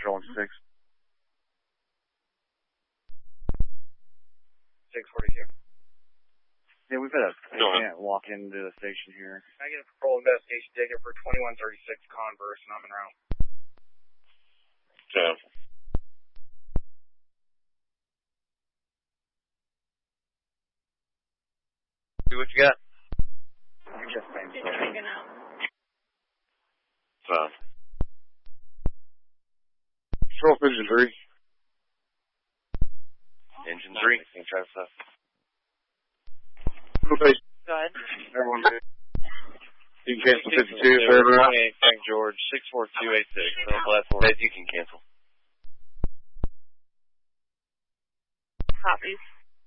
Control 6. 642. Yeah, we've had a patient walk into the station here. Can I get a patrol investigation ticket for 2136 Converse, and I'm en route. Okay. See what you got? Just fine. Control Engine 3. Engine 3. Can you try this up? Go ahead. Everyone, you can cancel 52 for everyone. Frank George, 64286. Platform. You can cancel. Copies.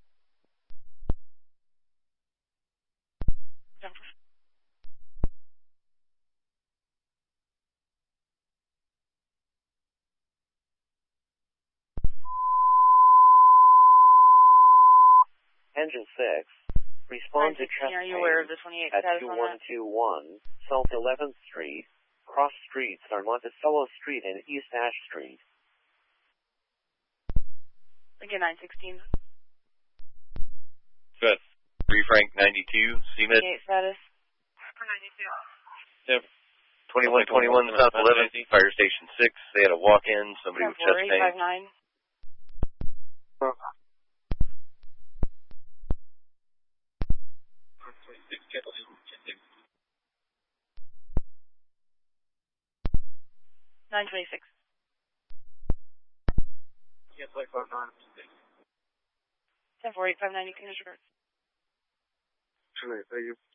Engine 6. Respond to chest Are you aware of the 28 at status on that? 2121 South 11th Street. Cross streets are Monticello Street and East Ash Street. Again, 916. Good. 3 Frank 92, CMID. 28 status. For 92. Yep. 2121 South 11th, Fire Station 6. They had a walk-in, somebody with chest pain. 859. Nine 26. Yes, like 59. 10-4-8-5-9, you can use your cards. Thank you.